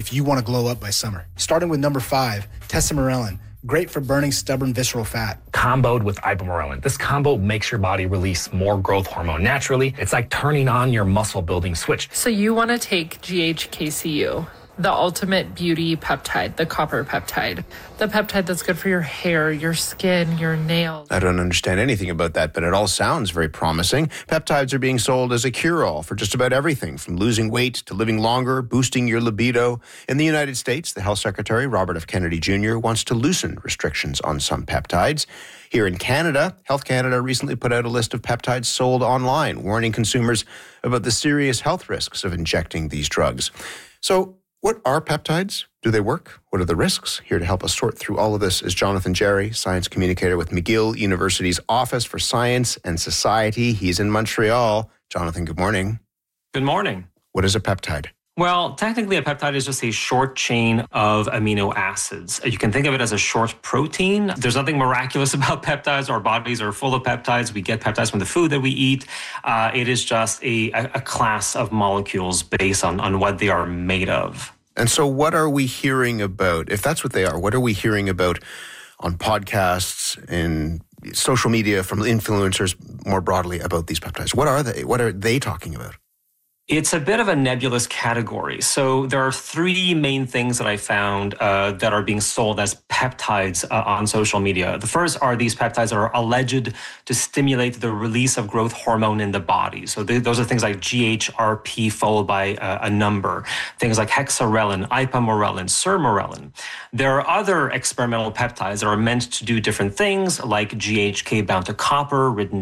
if you want to glow up by summer. Starting with number 5, tesamorelin. Great for burning stubborn visceral fat. Comboed with ipamorelin. This combo makes your body release more growth hormone naturally. It's like turning on your muscle building switch. So you want to take GHKCU, the ultimate beauty peptide, the copper peptide, the peptide that's good for your hair, your skin, your nails. I don't understand anything about that, but it all sounds very promising. Peptides are being sold as a cure-all for just about everything, from losing weight to living longer, boosting your libido. In the United States, the Health Secretary, Robert F. Kennedy Jr., wants to loosen restrictions on some peptides. Here in Canada, Health Canada recently put out a list of peptides sold online, warning consumers about the serious health risks of injecting these drugs. So, what are peptides? Do they work? What are the risks? Here to help us sort through all of this is Jonathan Jarry, science communicator with McGill University's Office for Science and Society. He's in Montreal. Jonathan, good morning. Good morning. What is a peptide? Well, technically, a peptide is just a short chain of amino acids. You can think of it as a short protein. There's nothing miraculous about peptides. Our bodies are full of peptides. We get peptides from the food that we eat. It is just a class of molecules based on what they are made of. And so what are we hearing about? If that's what they are, what are we hearing about on podcasts and social media from influencers more broadly about these peptides? What are they? What are they talking about? It's a bit of a nebulous category. So there are 3 main things that I found that are being sold as peptides on social media. The first are these peptides that are alleged to stimulate the release of growth hormone in the body. So those are things like GHRP followed by a number, things like hexarelin, ipamorelin, sermorelin. There are other experimental peptides that are meant to do different things, like GHK bound to copper, written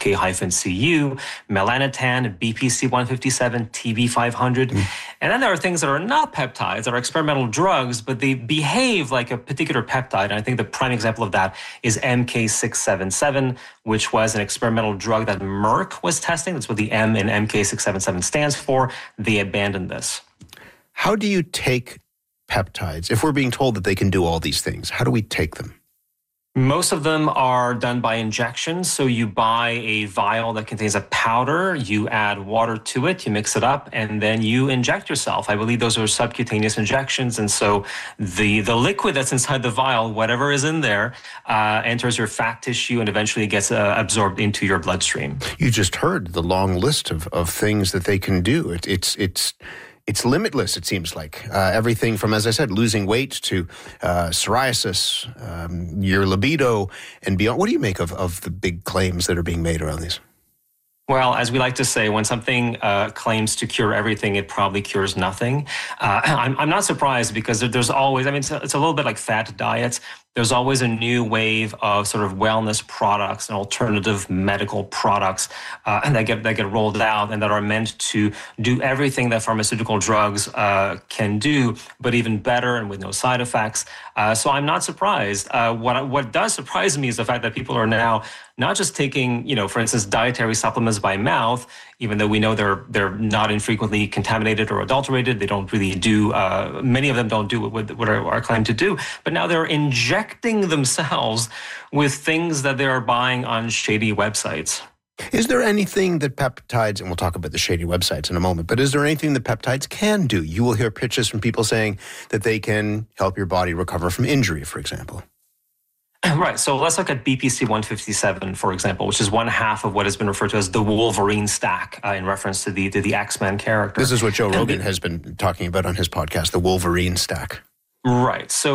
GHK-Cu, melanotan, BPC-157, TB500. And then there are things that are not peptides, that are experimental drugs, but they behave like a particular peptide. And I think the prime example of that is MK677, which was an experimental drug that Merck was testing. That's what the M in MK677 stands for. They abandoned this. How do you take peptides? If we're being told that they can do all these things, how do we take them? Most of them are done by injection. So you buy a vial that contains a powder, you add water to it, you mix it up, and then you inject yourself. I believe those are subcutaneous injections. And so the liquid that's inside the vial, whatever is in there, enters your fat tissue and eventually gets absorbed into your bloodstream. You just heard the long list of things that they can do. It's limitless, it seems like. Everything from, as I said, losing weight to psoriasis, your libido, and beyond. What do you make of the big claims that are being made around these? Well, as we like to say, when something claims to cure everything, it probably cures nothing. I'm not surprised because there's always, it's a little bit like fad diets. There's always a new wave of sort of wellness products and alternative medical products that get rolled out and that are meant to do everything that pharmaceutical drugs can do, but even better and with no side effects. So I'm not surprised. What does surprise me is the fact that people are now not just taking, for instance, dietary supplements by mouth, even though we know they're not infrequently contaminated or adulterated. They don't really do, many of them don't do what are claimed to do, but now they're injecting themselves with things that they are buying on shady websites. Is there anything that peptides, and we'll talk about the shady websites in a moment, but is there anything that peptides can do? You will hear pitches from people saying that they can help your body recover from injury, for example. Right. So let's look at BPC-157, for example, which is one half of what has been referred to as the Wolverine stack in reference to the X-Men character. This is what Joe Rogan has been talking about on his podcast, the Wolverine stack. Right. So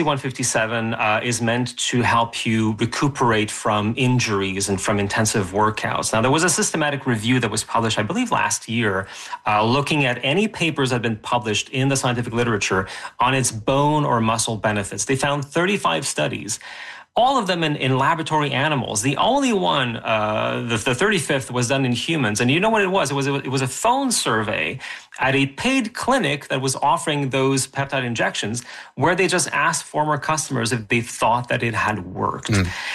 BPC-157 is meant to help you recuperate from injuries and from intensive workouts. Now, there was a systematic review that was published, I believe, last year, looking at any papers that have been published in the scientific literature on its bone or muscle benefits. They found 35 studies. All of them in laboratory animals. The only one, the 35th, was done in humans. And you know what it was? It was a phone survey at a paid clinic that was offering those peptide injections, where they just asked former customers if they thought that it had worked.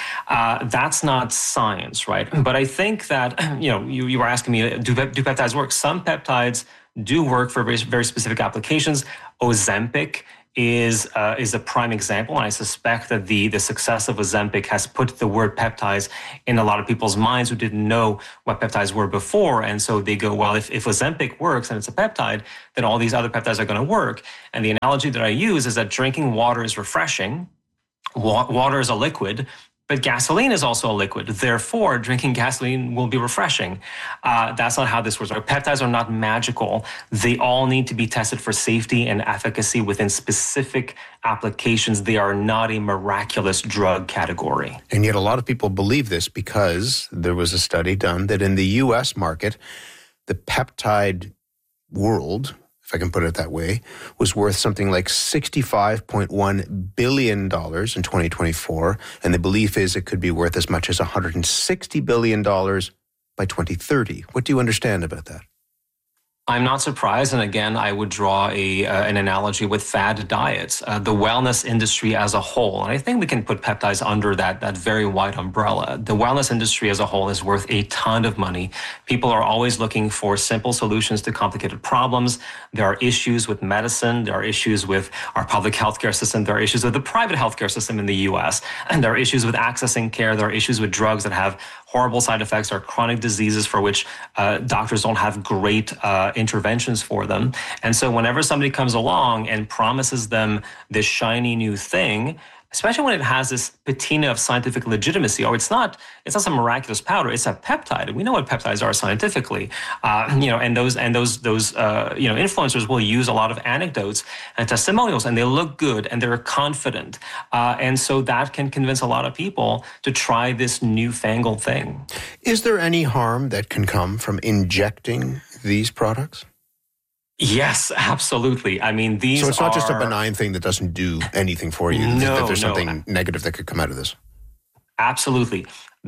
That's not science, right? But I think that, you were asking me, do peptides work? Some peptides do work for very, very specific applications. Ozempic is a prime example. And I suspect that the success of Ozempic has put the word peptides in a lot of people's minds who didn't know what peptides were before. And so they go, well, if Ozempic works and it's a peptide, then all these other peptides are going to work. And the analogy that I use is that drinking water is refreshing. Water is a liquid, but gasoline is also a liquid. Therefore, drinking gasoline will be refreshing. That's not how this works. Our peptides are not magical. They all need to be tested for safety and efficacy within specific applications. They are not a miraculous drug category. And yet a lot of people believe this because there was a study done that in the U.S. market, the peptide world, if I can put it that way, was worth something like $65.1 billion in 2024. And the belief is it could be worth as much as $160 billion by 2030. What do you understand about that? I'm not surprised. And again, I would draw an analogy with fad diets, the wellness industry as a whole. And I think we can put peptides under that very wide umbrella. The wellness industry as a whole is worth a ton of money. People are always looking for simple solutions to complicated problems. There are issues with medicine. There are issues with our public healthcare system. There are issues with the private healthcare system in the US. And there are issues with accessing care. There are issues with drugs that have horrible side effects, or chronic diseases for which doctors don't have great interventions for them. And so whenever somebody comes along and promises them this shiny new thing, especially when it has this patina of scientific legitimacy, or it's not some miraculous powder, it's a peptide. We know what peptides are scientifically, and those influencers will use a lot of anecdotes and testimonials, and they look good and they're confident, and so that can convince a lot of people to try this newfangled thing. Is there any harm that can come from injecting these products? Yes, absolutely. I mean, these are... So it's not just a benign thing that doesn't do anything for you. No, there's something negative that could come out of this. Absolutely.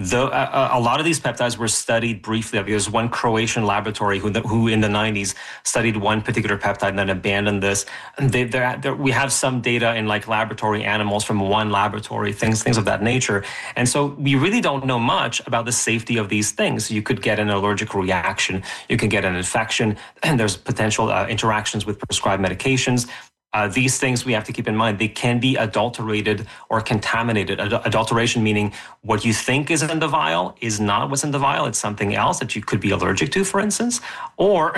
A lot of these peptides were studied briefly. There's one Croatian laboratory who in the 90s studied one particular peptide and then abandoned this. And we have some data in like laboratory animals from one laboratory, things of that nature. And so we really don't know much about the safety of these things. You could get an allergic reaction. You can get an infection. And there's potential interactions with prescribed medications. These things we have to keep in mind. They can be adulterated or contaminated. Adulteration meaning what you think is in the vial is not what's in the vial. It's something else that you could be allergic to, for instance. Or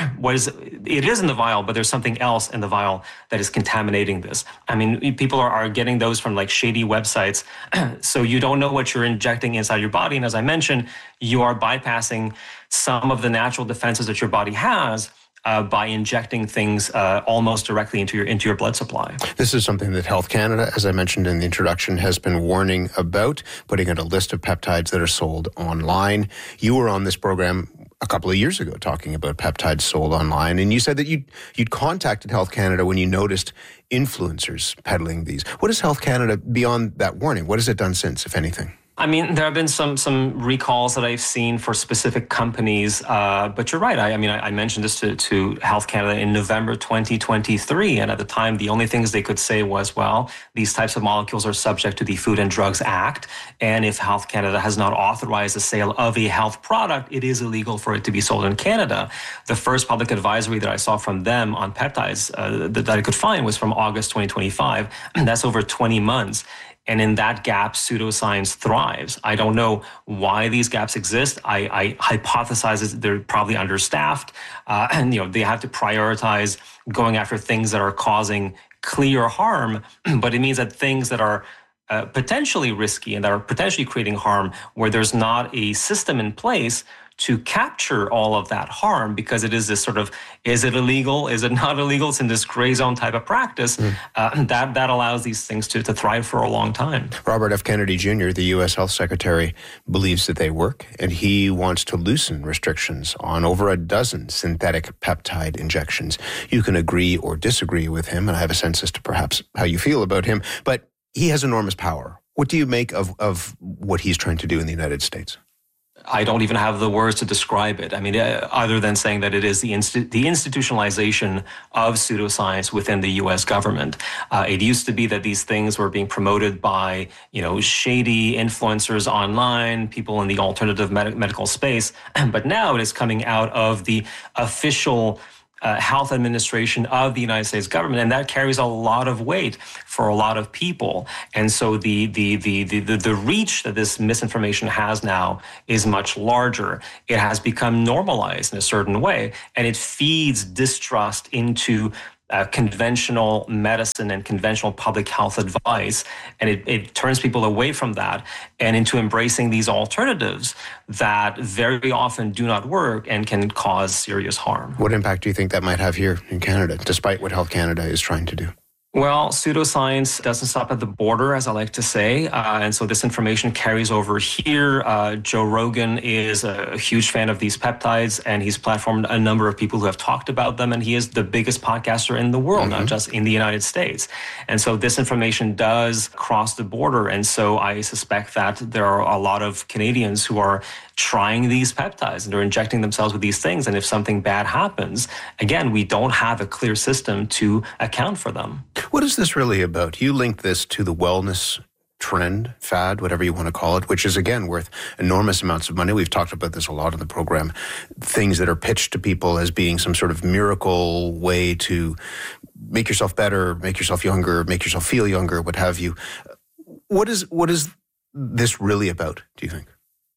it is in the vial, but there's something else in the vial that is contaminating this. I mean, people are getting those from like shady websites. So you don't know what you're injecting inside your body. And as I mentioned, you are bypassing some of the natural defenses that your body has by injecting things almost directly into your blood supply. This is something that Health Canada, as I mentioned in the introduction, has been warning about, putting out a list of peptides that are sold online. You were on this program a couple of years ago talking about peptides sold online, and you said that you'd contacted Health Canada when you noticed influencers peddling these. What is Health Canada, beyond that warning, what has it done since, if anything? I mean, there have been some recalls that I've seen for specific companies, but you're right. I mentioned this to Health Canada in November 2023, and at the time, the only things they could say was, well, these types of molecules are subject to the Food and Drugs Act, and if Health Canada has not authorized the sale of a health product, it is illegal for it to be sold in Canada. The first public advisory that I saw from them on peptides that I could find was from August 2025, and that's over 20 months. And in that gap, pseudoscience thrives. I don't know why these gaps exist. I hypothesize that they're probably understaffed, and they have to prioritize going after things that are causing clear harm. But it means that things that are potentially risky and that are potentially creating harm, where there's not a system in place to capture all of that harm, because it is this sort of, is it illegal? Is it not illegal? It's in this gray zone type of practice. That allows these things to thrive for a long time. Robert F. Kennedy Jr., the U.S. Health Secretary, believes that they work, and he wants to loosen restrictions on over a dozen synthetic peptide injections. You can agree or disagree with him, and I have a sense as to perhaps how you feel about him, but he has enormous power. What do you make of what he's trying to do in the United States? I don't even have the words to describe it. I mean, other than saying that it is the institutionalization of pseudoscience within the U.S. government. It used to be that these things were being promoted by, shady influencers online, people in the alternative medical space. But now it is coming out of the official health administration of the United States government, and that carries a lot of weight for a lot of people. And so the reach that this misinformation has now is much larger. It has become normalized in a certain way, and it feeds distrust into conventional medicine and conventional public health advice, and it turns people away from that and into embracing these alternatives that very often do not work and can cause serious harm. What impact do you think that might have here in Canada, despite what Health Canada is trying to do? Well, pseudoscience doesn't stop at the border, as I like to say, and so this information carries over here. Joe Rogan is a huge fan of these peptides, and he's platformed a number of people who have talked about them, and he is the biggest podcaster in the world, not just in the United States. And so this information does cross the border, and so I suspect that there are a lot of Canadians who are trying these peptides and they're injecting themselves with these things, and if something bad happens, again, we don't have a clear system to account for them. What is this really about? You link this to the wellness trend, fad, whatever you want to call it, which is, again, worth enormous amounts of money. We've talked about this a lot in the program. Things that are pitched to people as being some sort of miracle way to make yourself better, make yourself younger, make yourself feel younger, what have you. What is this really about, do you think?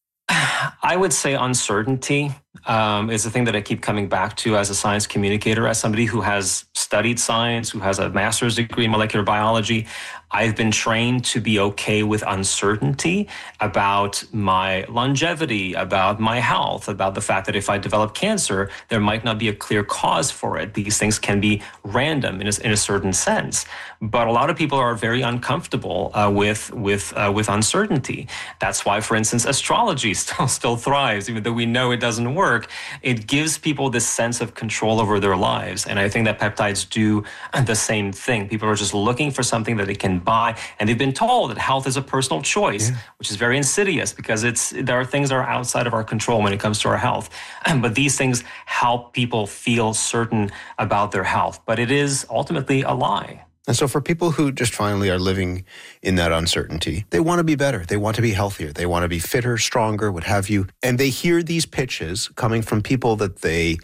I would say uncertainty is the thing that I keep coming back to as a science communicator, as somebody who has studied science, who has a master's degree in molecular biology. I've been trained to be okay with uncertainty about my longevity, about my health, about the fact that if I develop cancer, there might not be a clear cause for it. These things can be random in a certain sense. But a lot of people are very uncomfortable with uncertainty. That's why, for instance, astrology still thrives, even though we know it doesn't work. It gives people this sense of control over their lives. And I think that peptides do the same thing. People are just looking for something that they can buy, and they've been told that health is a personal choice, which is very insidious because there are things that are outside of our control when it comes to our health. But these things help people feel certain about their health. But it is ultimately a lie. And so for people who just finally are living in that uncertainty, they want to be better. They want to be healthier. They want to be fitter, stronger, what have you. And they hear these pitches coming from people that they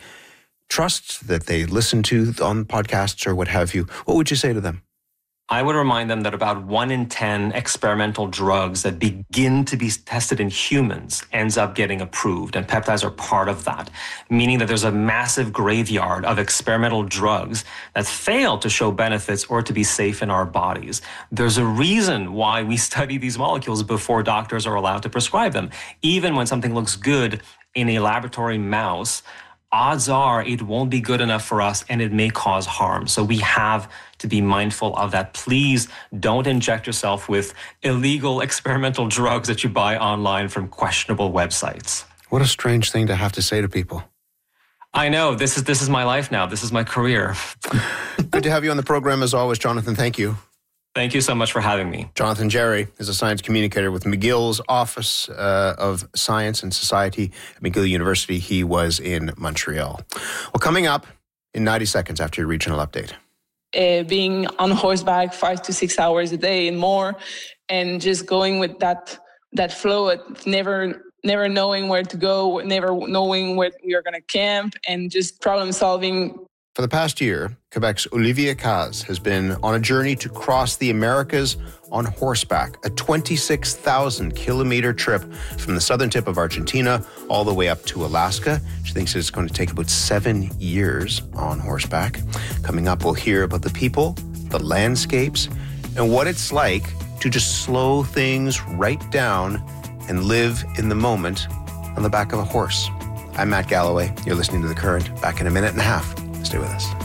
trust, that they listen to on podcasts or what have you. What would you say to them? I would remind them that about 1 in 10 experimental drugs that begin to be tested in humans ends up getting approved, and peptides are part of that, meaning that there's a massive graveyard of experimental drugs that fail to show benefits or to be safe in our bodies. There's a reason why we study these molecules before doctors are allowed to prescribe them. Even when something looks good in a laboratory mouse, odds are it won't be good enough for us and it may cause harm. So we have to be mindful of that. Please don't inject yourself with illegal experimental drugs that you buy online from questionable websites. What a strange thing to have to say to people. I know. This is my life now. This is my career. Good to have you on the program as always, Jonathan. Thank you. Thank you so much for having me. Jonathan Jarry is a science communicator with McGill's Office of Science and Society at McGill University. He was in Montreal. Well, coming up in 90 seconds after your regional update. Being on horseback 5 to 6 hours a day and more, and just going with that flow, never knowing where to go, never knowing where we are going to camp, and just problem solving. For the past year, Quebec's Olivia Caz has been on a journey to cross the Americas on horseback, a 26,000-kilometer trip from the southern tip of Argentina all the way up to Alaska. She thinks it's going to take about 7 years on horseback. Coming up, we'll hear about the people, the landscapes, and what it's like to just slow things right down and live in the moment on the back of a horse. I'm Matt Galloway. You're listening to The Current. Back in a minute and a half. Stay with us.